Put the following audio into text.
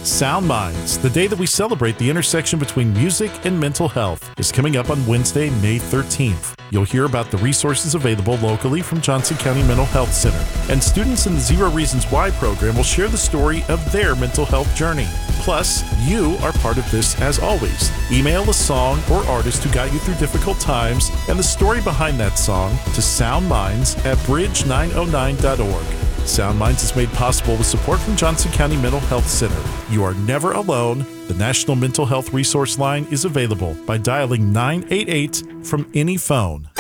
Sound Minds, the day that we celebrate the intersection between music and mental health, is coming up on Wednesday, May 13th. You'll hear about the resources available locally from Johnson County Mental Health Center. And students in the Zero Reasons Why program will share the story of their mental health journey. Plus, you are part of this as always. Email a song or artist who got you through difficult times and the story behind that song to soundminds@bridge909.org. Sound Minds is made possible with support from Johnson County Mental Health Center. You are never alone. The National Mental Health Resource Line is available by dialing 988 from any phone.